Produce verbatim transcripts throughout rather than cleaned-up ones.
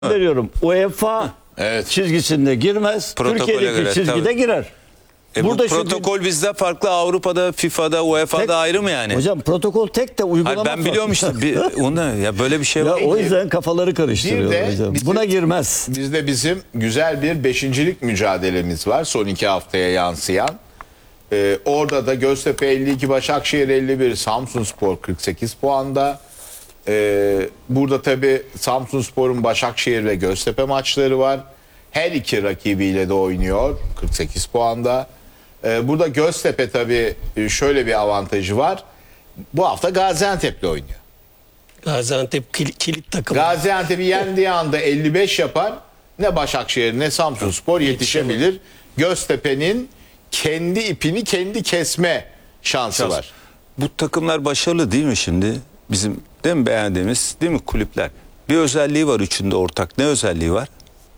veriyorum. UEFA Evet. çizgisinde girmez. Protokole Türkiye'deki göre, çizgide tabii. girer. E Burada bu protokol şimdi, bizde farklı, Avrupa'da, FIFA'da, U E F A'da tek- ayrı mı yani? Hocam protokol tek de uygulama Hayır, ben farklı. biliyorum işte. Bir, onda, ya böyle bir şey Ya var. o yüzden kafaları karıştırıyorlar Bir de hocam. bizim- Buna girmez. Bizde bizim güzel bir beşincilik mücadelemiz var son iki haftaya yansıyan. Ee, orada da Göztepe elli iki, Başakşehir elli bir, Samsunspor kırk sekiz puanda. Ee, burada tabii Samsunspor'un Başakşehir ve Göztepe maçları var. Her iki rakibiyle de oynuyor kırk sekiz puanda. Ee, burada Göztepe tabii şöyle bir avantajı var. Bu hafta Gaziantep'le oynuyor. Gaziantep kilit, kilit takım. Gaziantep'i yendiği anda elli beş yapar. Ne Başakşehir ne Samsunspor yetişebilir. Göztepe'nin kendi ipini kendi kesme şansı var. Bu takımlar başarılı değil mi şimdi? Bizim değil mi beğendiğimiz, değil mi kulüpler? Bir özelliği var üçünde ortak. Ne özelliği var?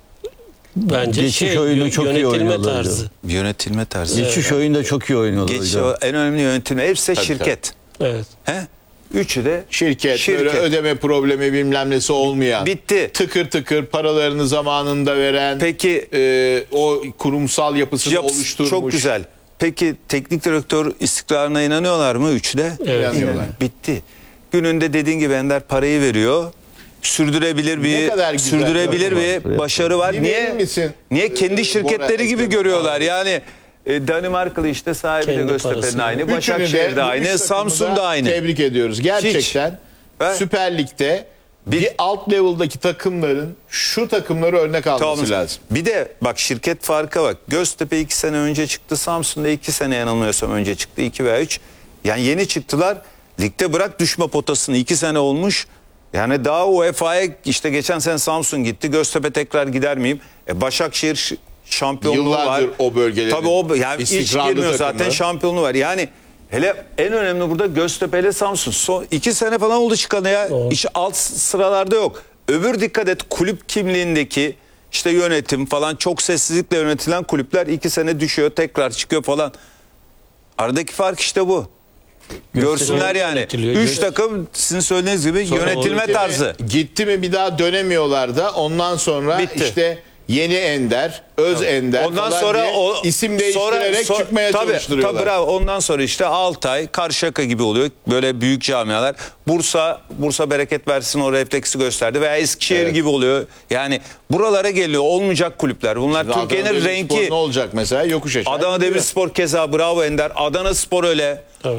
Bence Geçiş şey, oyunu yö- çok iyi yönetilme oynuyorlar tarzı. hocam. Yönetilme tarzı. Geçiş oyunda çok iyi oynuyorlar Geçiş, hocam. en önemli yönetilme. Hepsi Tabii, şirket. Evet. He? Üçü de Şirket, böyle ödeme problemi bilmem nesi olmayan. Bitti. Tıkır tıkır paralarını zamanında veren. Peki, e, o kurumsal yapısını yapısı oluşturmuş. çok güzel. Peki teknik direktör istikrarına inanıyorlar mı üçü de? Evet. İnanıyorlar. Bitti. Gününde dediğin gibi Ender parayı veriyor. Sürdürebilir bir kadar güzel sürdürebilir yapıyorlar. bir başarı var. Bir Niye? verir misin? Niye kendi Ee, şirketleri Bora gibi Ekrem görüyorlar? abi. Yani e, Danimarkalı işte sahibi de Kendi Göztepe'nin parasını. aynı, Üçünü de, Başakşehir de bu üç aynı, takımı Samsun da aynı. Tebrik ediyoruz. Gerçekten Ben- Süper Lig'de bir, Bir- alt level'daki takımların şu takımları örnek alması Tamam. lazım. Bir de bak şirket farkı bak. Göztepe iki sene önce çıktı. Samsun'da iki sene yanılmıyorsam önce çıktı. iki veya üç. Yani yeni çıktılar. Ligde bırak düşme potasını. iki sene olmuş. Yani daha U E F A'ya işte geçen sene Samsun gitti. Göztepe tekrar gider miyim? E Başakşehir ş- şampiyonluğu var. Yıllardır o bölgelerin Tabii o yani hiç istikrarlı girmiyor takımı. zaten, şampiyonluğu var. Yani hele en önemli burada Göztepe ile Samsun. Son iki sene falan oldu çıkanı ya. Doğru. İşte alt sıralarda yok. Öbür dikkat et, kulüp kimliğindeki işte yönetim falan çok sessizlikle yönetilen kulüpler iki sene düşüyor, tekrar çıkıyor falan. Aradaki fark işte bu. Görsünler yani. Yönetiliyor. Üç Yönet- takım sizin söylediğiniz gibi Sonra yönetilme o ülke- tarzı. Gitti mi bir daha dönemiyorlar da ondan sonra Bitti. işte yeni Ender, Öz Ender Ondan falan sonra diye o isim değiştirerek sonra- çıkmaya tabii, çalıştırıyorlar. Tabii bravo. Ondan sonra işte Altay, Karşıyaka gibi oluyor. Böyle büyük camialar. Bursa, Bursa bereket versin o refleksi gösterdi. Veya Eskişehir Evet. gibi oluyor. Yani buralara geliyor. Olmayacak kulüpler. Bunlar Adana Türkiye'nin Demirspor renki. ne olacak mesela? Yokuş aşağı. Adana gidiyor. Demirspor keza bravo Ender. Adana Spor öyle. Tabii.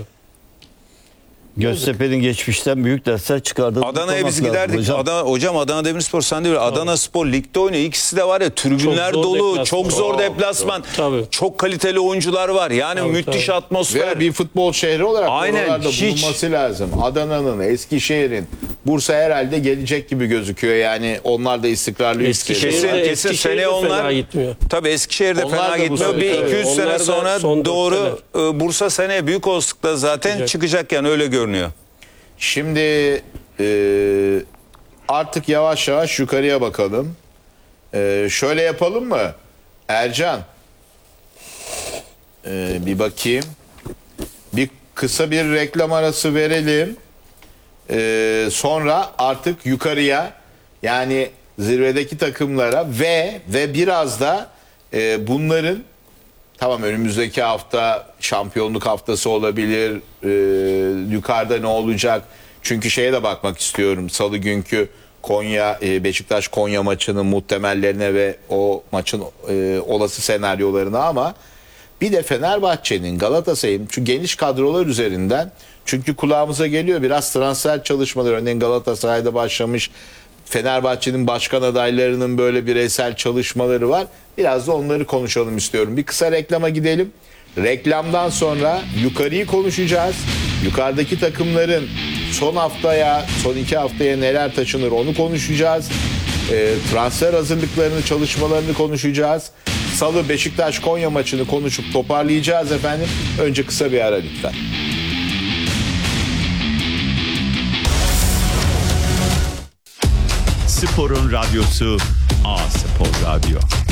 Göztepe'nin geçmişten büyük dersler çıkardığı Adana'ya biz giderdik. Hocam. Adana, hocam Adana Demirspor sen de öyle. Adana Spor ligde oynuyor. İkisi de var ya, tribünler Çok zor dolu. deplasman. Çok zor Çok, deplasman. çok. Tabii. Çok kaliteli oyuncular var. Yani Tabii, müthiş tabii. atmosfer. Ve bir futbol şehri olarak Aynen, oralarda hiç. bulunması lazım. Adana'nın, Eskişehir'in, Bursa herhalde gelecek gibi gözüküyor. Yani onlar da istikrarlı Eskişehir- yükseliyor. Kesin, de kesin Eskişehir seneye de onlar fena gitmiyor. Tabii Eskişehir'de Onlar fena da bu gitmiyor. sene- Bir iki tabii, üç onlar sene da sonra son doğru e, Bursa seneye büyük olasılıkla zaten Çıkacak. çıkacak yani, öyle görünüyor. Şimdi e, artık yavaş yavaş yukarıya bakalım. E, şöyle yapalım mı? Ercan. E, bir bakayım. Bir kısa bir reklam arası verelim. E, sonra artık yukarıya, yani zirvedeki takımlara ve ve biraz da e, bunların, tamam önümüzdeki hafta şampiyonluk haftası olabilir. Ee, yukarıda ne olacak? Çünkü şeye de bakmak istiyorum. Salı günkü Konya e, Beşiktaş Konya maçının muhtemellerine ve o maçın e, olası senaryolarına, ama bir de Fenerbahçe'nin, Galatasaray'ın şu geniş kadrolar üzerinden, çünkü kulağımıza geliyor biraz transfer çalışmaları. Örneğin Galatasaray'da başlamış, Fenerbahçe'nin başkan adaylarının böyle bireysel çalışmaları var. Biraz da onları konuşalım istiyorum. Bir kısa reklama gidelim. Reklamdan sonra yukarıyı konuşacağız. Yukarıdaki takımların son haftaya, son iki haftaya neler taşınır onu konuşacağız. E, transfer hazırlıklarını, çalışmalarını konuşacağız. Salı Beşiktaş Konya maçını konuşup toparlayacağız efendim. Önce kısa bir ara lütfen. Sporun radyosu A Spor Radyo.